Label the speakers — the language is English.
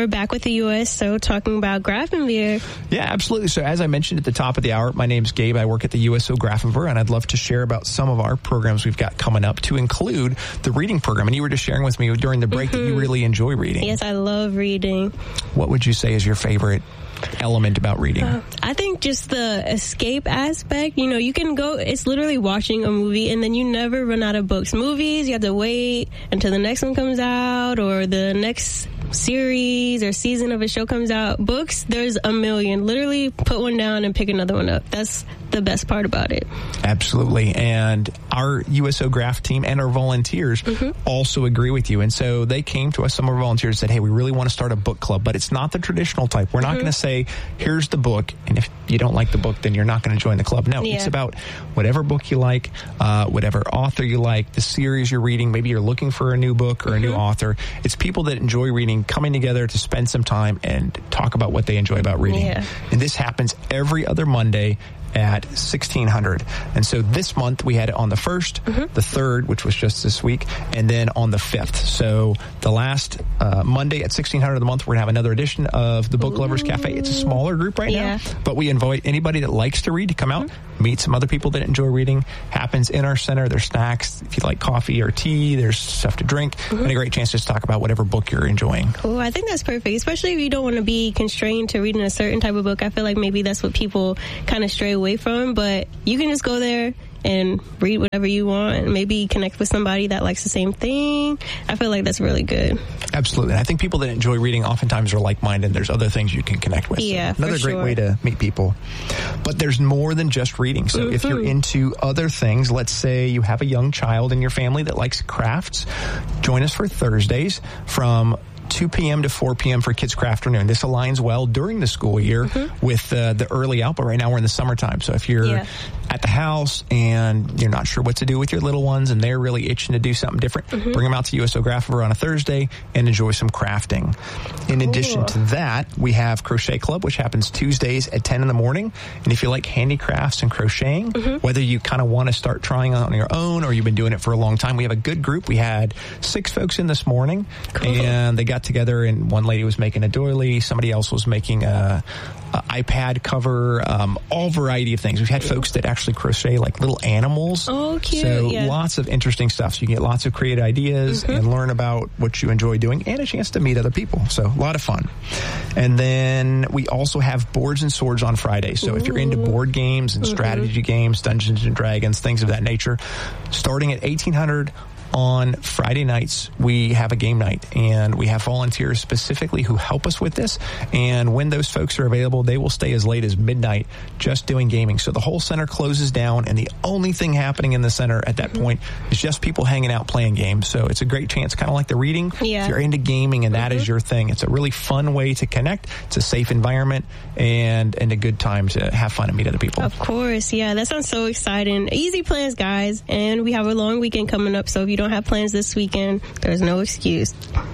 Speaker 1: we're back with the USO talking about Grafenwehr.
Speaker 2: Yeah, absolutely. So as I mentioned at the top of the hour, my name's Gabe. I work at the USO Grafenwehr, and I'd love to share about some of our programs we've got coming up, to include the reading program. And you were just sharing with me during the break that you really enjoy reading.
Speaker 1: Yes, I love reading.
Speaker 2: What would you say is your favorite element about reading?
Speaker 1: I think just the escape aspect. You know, you can go, it's literally watching a movie and then you never run out of books. Movies, you have to wait until the next one comes out or the next series or season of a show comes out. Books, there's a million. Literally put one down and pick another one up. That's the best part about it.
Speaker 2: Absolutely. And our USO Graph team and our volunteers also agree with you. And so they came to us, some of our volunteers said, hey, we really want to start a book club, but it's not the traditional type. We're not going to say, here's the book, and if you don't like the book, then you're not going to join the club. No, it's about whatever book you like, whatever author you like, the series you're reading. Maybe you're looking for a new book or a new author. It's people that enjoy reading coming together to spend some time and talk about what they enjoy about reading. And this happens every other Monday at 1600. And so this month we had it on the 1st, the 3rd, which was just this week, and then on the 5th. So the last Monday at 1600 of the month, we're going to have another edition of the Book Lovers Cafe. It's a smaller group right now, but we invite anybody that likes to read to come out, meet some other people that enjoy reading. Happens in our center. There's snacks. If you like coffee or tea, there's stuff to drink, and a great chance to just talk about whatever book you're enjoying.
Speaker 1: Oh, I think that's perfect, especially if you don't want to be constrained to reading a certain type of book. I feel like maybe that's what people kind of stray away from, but you can just go there and read whatever you want and maybe connect with somebody that likes the same thing. I feel like that's really good.
Speaker 2: Absolutely. I think people that enjoy reading oftentimes are like-minded. There's other things you can connect with.
Speaker 1: Yeah,
Speaker 2: so another great way to meet people. But there's more than just reading. So if you're into other things, let's say you have a young child in your family that likes crafts, join us for Thursdays from 2 p.m. to 4 p.m. for Kids Craft Afternoon. This aligns well during the school year with the early out, but right now we're in the summertime. So if you're at the house and you're not sure what to do with your little ones and they're really itching to do something different, bring them out to USO Grafenwehr on a Thursday and enjoy some crafting. In addition to that, we have Crochet Club, which happens Tuesdays at 10 in the morning. And if you like handicrafts and crocheting, whether you kind of want to start trying on your own or you've been doing it for a long time, we have a good group. We had 6 folks in this morning, and they got together, and one lady was making a doily, somebody else was making a iPad cover, all variety of things. We've had folks that actually crochet like little animals.
Speaker 1: Oh, cute.
Speaker 2: So lots of interesting stuff. So you can get lots of creative ideas and learn about what you enjoy doing and a chance to meet other people. So a lot of fun. And then we also have Boards and Swords on Friday. So if you're into board games and strategy games, Dungeons and Dragons, things of that nature, starting at 1800 on Friday nights, we have a game night, and we have volunteers specifically who help us with this. And when those folks are available, they will stay as late as midnight just doing gaming. So the whole center closes down, and the only thing happening in the center at that point is just people hanging out playing games. So it's a great chance, kind of like the reading. If you're into gaming and that is your thing, it's a really fun way to connect. It's a safe environment and a good time to have fun and meet other people.
Speaker 1: Of course, that sounds so exciting. Easy plans, guys, and we have a long weekend coming up, so if you don't have plans this weekend, there's no excuse.